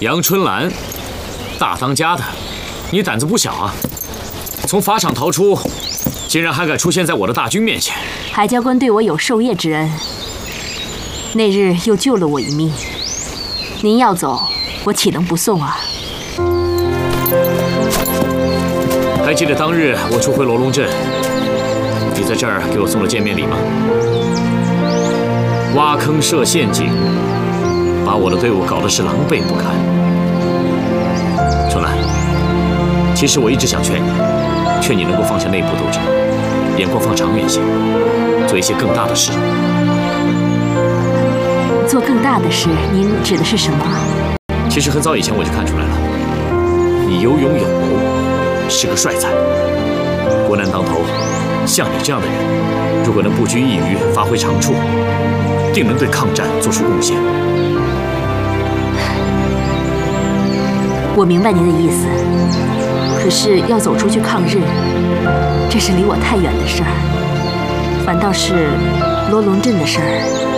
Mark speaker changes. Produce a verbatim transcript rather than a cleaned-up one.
Speaker 1: 杨春兰，大当家的，你胆子不小啊！从法场逃出，竟然还敢出现在我的大军面前。
Speaker 2: 海教官对我有授业之恩，那日又救了我一命。您要走，我岂能不送啊？
Speaker 1: 还记得当日我出回罗龙镇，你在这儿给我送了见面礼吗？挖坑设陷阱，把我的队伍搞得是狼狈不堪。春兰，其实我一直想劝你，劝你能够放下内部斗争，眼光放长远些，做一些更大的事。
Speaker 2: 做更大的事，您指的是什么？
Speaker 1: 其实很早以前我就看出来了，你有勇有谋，是个帅才。国难当头，像你这样的人，如果能不拘一隅，发挥长处，定能对抗战做出贡献。
Speaker 2: 我明白您的意思，可是要走出去抗日，这是离我太远的事儿，反倒是罗龙镇的事儿。